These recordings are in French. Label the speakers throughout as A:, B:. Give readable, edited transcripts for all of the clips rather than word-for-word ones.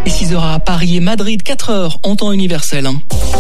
A: Et 6h à Paris et Madrid, 4h en temps universel.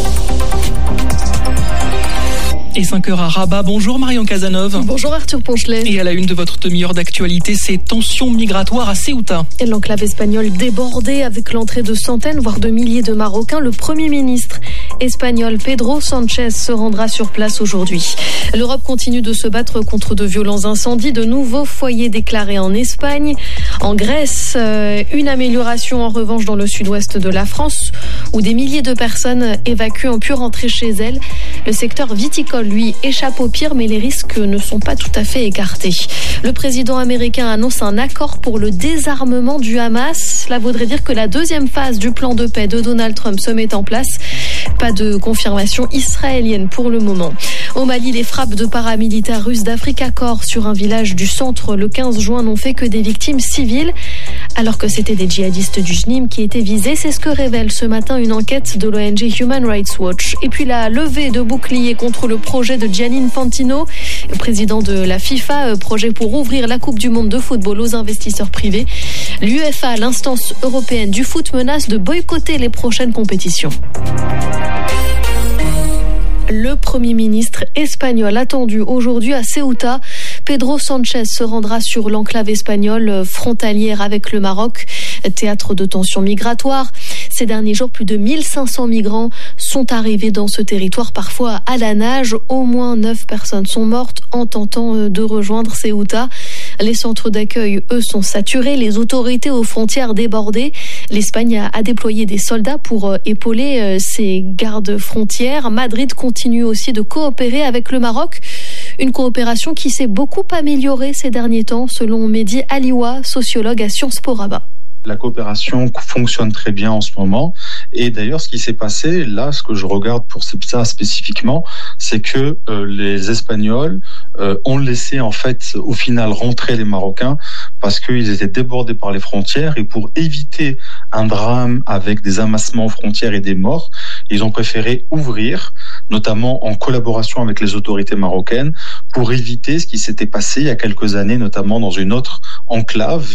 A: Et 5h à Rabat. Bonjour Marion Cazeneuve.
B: Bonjour Arthur Ponchelet.
A: Et à la une de votre demi-heure d'actualité, ces tensions migratoires à Ceuta.
B: Et l'enclave espagnole débordée avec l'entrée de centaines, voire de milliers de Marocains. Le Premier ministre espagnol Pedro Sánchez se rendra sur place aujourd'hui. L'Europe continue de se battre contre de violents incendies, de nouveaux foyers déclarés en Espagne. En Grèce, une amélioration en revanche dans le sud-ouest de la France, où des milliers de personnes évacuées ont pu rentrer chez elles. Le secteur viticole, lui, échappe au pire, mais les risques ne sont pas tout à fait écartés. Le président américain annonce un accord pour le désarmement du Hamas. Cela voudrait dire que la deuxième phase du plan de paix de Donald Trump se met en place. Pas de confirmation israélienne pour le moment. Au Mali, les frappes de paramilitaires russes d'Africa Corps sur un village du centre le 15 juin n'ont fait que des victimes civiles, alors que c'était des djihadistes du JNIM qui étaient visés. C'est ce que révèle ce matin une enquête de l'ONG Human Rights Watch. Et puis la levée de boucliers contre le projet de Gianni Infantino, président de la FIFA, projet pour ouvrir la Coupe du Monde de football aux investisseurs privés. L'UEFA, l'instance européenne du foot, menace de boycotter les prochaines compétitions. Le Premier ministre espagnol attendu aujourd'hui à Ceuta. Pedro Sánchez se rendra sur l'enclave espagnole frontalière avec le Maroc, théâtre de tensions migratoires. Ces derniers jours, plus de 1500 migrants sont arrivés dans ce territoire, parfois à la nage. Au moins 9 personnes sont mortes en tentant de rejoindre Ceuta. Les centres d'accueil, eux, sont saturés. Les autorités aux frontières débordées. L'Espagne a déployé des soldats pour épauler ses gardes frontières. Madrid continue aussi de coopérer avec le Maroc. Une coopération qui s'est beaucoup améliorée ces derniers temps, selon Mehdi Aliwa, sociologue à Sciences Po Rabat.
C: La coopération fonctionne très bien en ce moment. Et d'ailleurs, ce qui s'est passé, là, ce que je regarde pour ça spécifiquement, c'est que les Espagnols ont laissé, en fait, au final, rentrer les Marocains parce qu'ils étaient débordés par les frontières. Et pour éviter un drame avec des amassements aux frontières et des morts, ils ont préféré ouvrir, notamment en collaboration avec les autorités marocaines, pour éviter ce qui s'était passé il y a quelques années, notamment dans une autre enclave,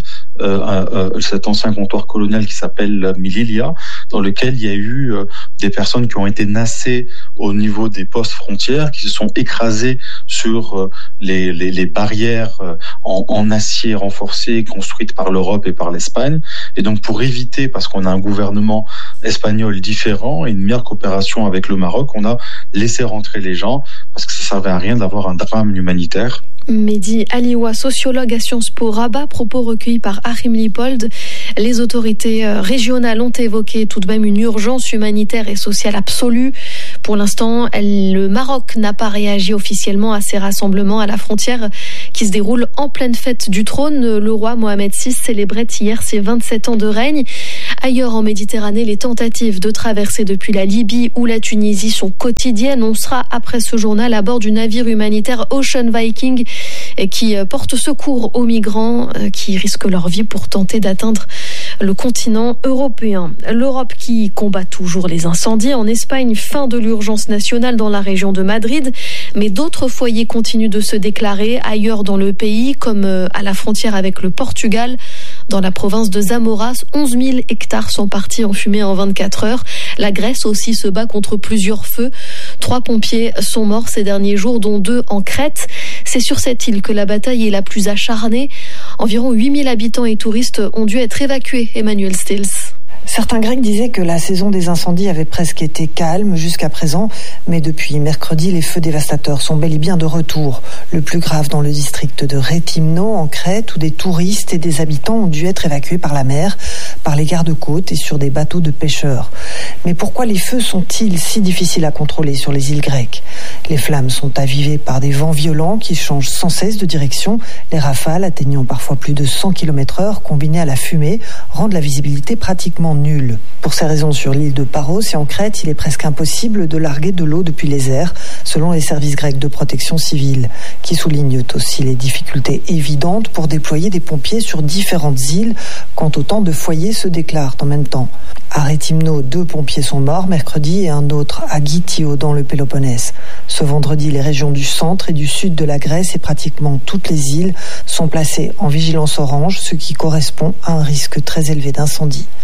C: cet ancien comptoir colonial qui s'appelle Melilla, dans lequel il y a eu des personnes qui ont été nassées au niveau des postes frontières, qui se sont écrasées sur les barrières en acier renforcé construites par l'Europe et par l'Espagne. Et donc pour éviter, parce qu'on a un gouvernement espagnol différent et une meilleure coopération avec le Maroc, on a laissé rentrer les gens parce que ça servait à rien d'avoir un drame humanitaire.
B: Mehdi Aliwa, sociologue à Sciences Po Rabat, propos recueillis par Achim Lippold. Les autorités régionales ont évoqué tout de même une urgence humanitaire et sociale absolue. Pour l'instant, le Maroc n'a pas réagi officiellement à ces rassemblements à la frontière qui se déroulent en pleine fête du trône. Le roi Mohamed VI célébrait hier ses 27 ans de règne. Ailleurs en Méditerranée, les tentatives de traverser depuis la Libye ou la Tunisie sont quotidiennes. On sera après ce journal à bord du navire humanitaire Ocean Viking qui porte secours aux migrants qui risquent leur vie pour tenter d'atteindre le continent européen. L'Europe qui combat toujours les incendies. En Espagne, fin de l'urgence nationale dans la région de Madrid, mais d'autres foyers continuent de se déclarer ailleurs dans le pays, comme à la frontière avec le Portugal. Dans la province de Zamora, 11 000 hectares sont partis en fumée en 24 heures. La Grèce aussi se bat contre plusieurs feux. 3 pompiers sont morts ces derniers jours, dont 2 en Crète. C'est sur cette île que la bataille est la plus acharnée. Environ 8 000 habitants et touristes ont dû être évacués. Emmanuel Stills.
D: Certains Grecs disaient que la saison des incendies avait presque été calme jusqu'à présent, mais depuis mercredi, les feux dévastateurs sont bel et bien de retour. Le plus grave dans le district de Réthymno, en Crète, où des touristes et des habitants ont dû être évacués par la mer, par les gardes-côtes et sur des bateaux de pêcheurs. Mais pourquoi les feux sont-ils si difficiles à contrôler sur les îles grecques ? Les flammes sont avivées par des vents violents qui changent sans cesse de direction. Les rafales, atteignant parfois plus de 100 km/h, combinées à la fumée, rendent la visibilité pratiquement nulle. Pour ces raisons, sur l'île de Paros et en Crète, il est presque impossible de larguer de l'eau depuis les airs, selon les services grecs de protection civile, qui soulignent aussi les difficultés évidentes pour déployer des pompiers sur différentes îles quand autant de foyers se déclarent en même temps. À Réthymno, 2 pompiers sont morts mercredi et un autre à Gitio dans le Péloponnèse. Ce vendredi, les régions du centre et du sud de la Grèce et pratiquement toutes les îles sont placées en vigilance orange, ce qui correspond à un risque très élevé d'incendie.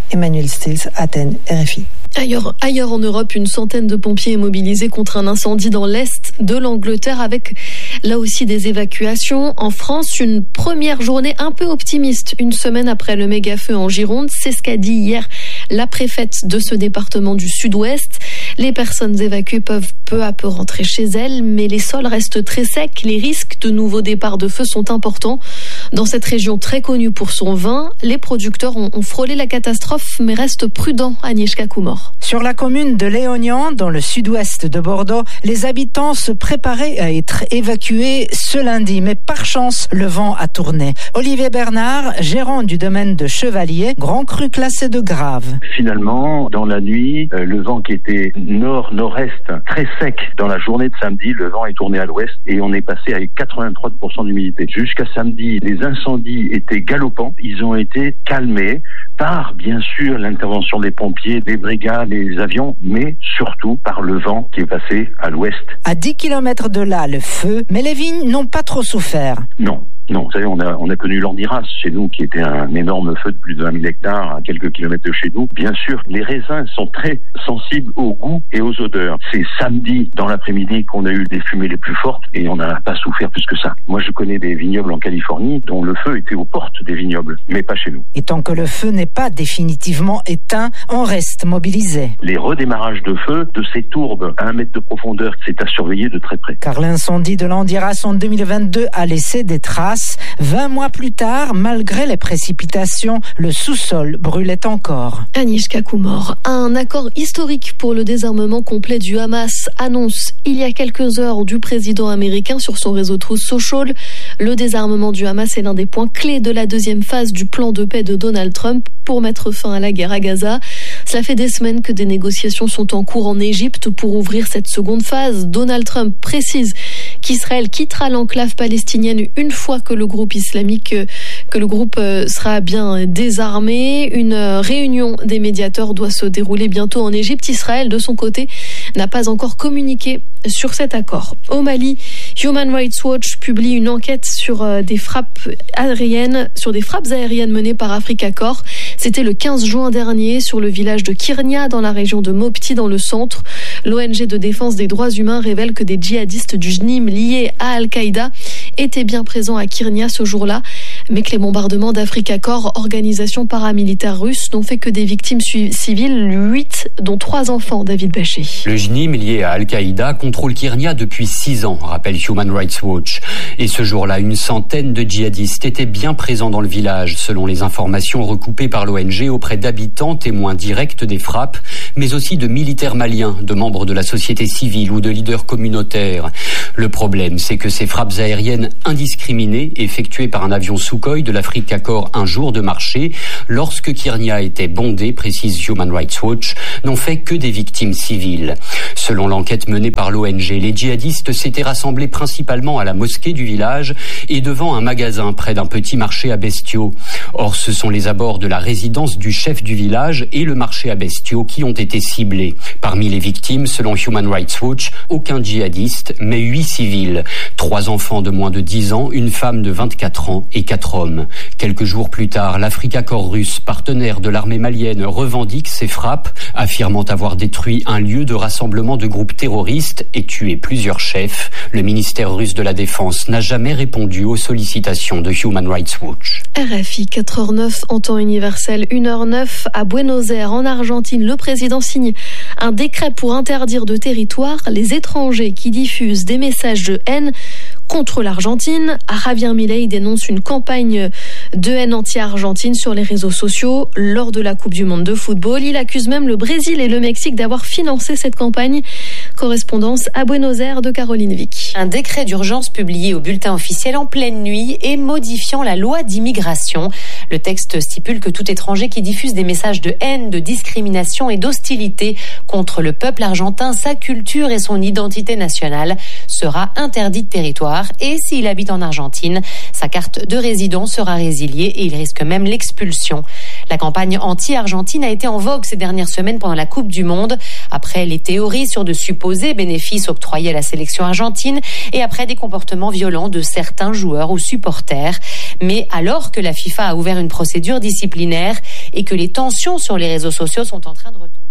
D: Emmanuel Stills, Athènes, RFI.
B: Ailleurs en Europe, une centaine de pompiers est mobilisée contre un incendie dans l'est de l'Angleterre avec là aussi des évacuations. En France, une première journée un peu optimiste, une semaine après le méga-feu en Gironde. C'est ce qu'a dit hier la préfète de ce département du sud-ouest. Les personnes évacuées peuvent peu à peu rentrer chez elles, mais les sols restent très secs. Les risques de nouveaux départs de feu sont importants. Dans cette région très connue pour son vin, les producteurs ont frôlé la catastrophe, mais restent prudents. Agnieszka Kumor.
E: Sur la commune de Léognan, dans le sud-ouest de Bordeaux, les habitants se préparaient à être évacués ce lundi, mais par chance, le vent a tourné. Olivier Bernard, gérant du domaine de Chevalier, grand cru classé de grave.
F: Finalement, dans la nuit, le vent qui était nord-nord-est, très sec, dans la journée de samedi, le vent est tourné à l'ouest et on est passé à 83% d'humidité. Jusqu'à samedi, les incendies étaient galopants, ils ont été calmés par, bien sûr, l'intervention des pompiers, des brigades, des avions, mais surtout par le vent qui est passé à l'ouest.
E: À 10 km de là, le feu, mais les vignes n'ont pas trop souffert.
F: Non, vous savez, on a connu l'Andiras chez nous, qui était un énorme feu de plus de 20 000 hectares à quelques kilomètres de chez nous. Bien sûr, les raisins sont très sensibles au goût et aux odeurs. C'est samedi, dans l'après-midi, qu'on a eu des fumées les plus fortes et on n'a pas souffert plus que ça. Moi, je connais des vignobles en Californie dont le feu était aux portes des vignobles, mais pas chez nous.
E: Et tant que le feu n'est pas définitivement éteint, on reste mobilisé.
F: Les redémarrages de feu de ces tourbes à 1 mètre de profondeur, c'est à surveiller de très près.
E: Car l'incendie de l'Andiras en 2022 a laissé des traces. 20 mois plus tard, malgré les précipitations, le sous-sol brûlait encore.
B: Agnieszka Kumor. Un accord historique pour le désarmement complet du Hamas annonce il y a quelques heures du président américain sur son réseau Truth Social. Le désarmement du Hamas est l'un des points clés de la deuxième phase du plan de paix de Donald Trump pour mettre fin à la guerre à Gaza. Cela fait des semaines que des négociations sont en cours en Égypte pour ouvrir cette seconde phase. Donald Trump précise qu'Israël quittera l'enclave palestinienne une fois que le groupe sera bien désarmé. Une réunion des médiateurs doit se dérouler bientôt en Égypte. Israël, de son côté, n'a pas encore communiqué sur cet accord. Au Mali, Human Rights Watch publie une enquête sur des frappes aériennes menées par Africa Corps. C'était le 15 juin dernier sur le village de Kirnia dans la région de Mopti dans le centre. L'ONG de défense des droits humains révèle que des djihadistes du JNIM liés à Al-Qaïda étaient bien présents à Kirnia ce jour-là, mais que les bombardements d'Africa Corps, organisation paramilitaire russe, n'ont fait que des victimes civiles, 8, dont 3 enfants. David Bachet.
G: Le JNIM lié à Al-Qaïda contrôle Kirnia depuis 6 ans, rappelle Human Rights Watch. Et ce jour-là, une centaine de djihadistes étaient bien présents dans le village, selon les informations recoupées par l'ONG auprès d'habitants, témoins directs des frappes, mais aussi de militaires maliens, de membres de la société civile ou de leaders communautaires. Le problème, c'est que ces frappes aériennes indiscriminées, effectuées par un avion Sukhoi de l'Africa Corps un jour de marché, lorsque Kirnia était bondée, précise Human Rights Watch, n'ont fait que des victimes civiles. Selon l'enquête menée par l'ONG, les djihadistes s'étaient rassemblés principalement à la mosquée du village et devant un magasin près d'un petit marché à bestiaux. Or, ce sont les abords de la résidence du chef du village et le marché à bestiaux qui ont été ciblés. Parmi les victimes, selon Human Rights Watch, aucun djihadiste, mais 8 civils. 3 enfants de moins de 10 ans, une femme de 24 ans et 4 hommes. Quelques jours plus tard, l'Africa Corps russe, partenaire de l'armée malienne, revendique ces frappes, affirmant avoir détruit un lieu de rassemblement de groupes terroristes et tué plusieurs chefs. Le ministère russe de la Défense n'a jamais répondu aux sollicitations de Human Rights Watch.
B: RFI 4h09 en temps universel, 1h09 à Buenos Aires en Argentine. Le président signe un décret pour interdire de territoire les étrangers qui diffusent des messages de haine contre l'Argentine. Javier Milei dénonce une campagne de haine anti-argentine sur les réseaux sociaux lors de la Coupe du Monde de football. Il accuse même le Brésil et le Mexique d'avoir financé cette campagne. Correspondance à Buenos Aires de Caroline Vic.
H: Un décret d'urgence publié au bulletin officiel en pleine nuit et modifiant la loi d'immigration. Le texte stipule que tout étranger qui diffuse des messages de haine, de discrimination et d'hostilité contre le peuple argentin, sa culture et son identité nationale sera interdit de territoire. territoire et s'il habite en Argentine, sa carte de résident sera résiliée et il risque même l'expulsion. La campagne anti-Argentine a été en vogue ces dernières semaines pendant la Coupe du Monde, après les théories sur de supposés bénéfices octroyés à la sélection argentine et après des comportements violents de certains joueurs ou supporters. Mais alors que la FIFA a ouvert une procédure disciplinaire et que les tensions sur les réseaux sociaux sont en train de retomber.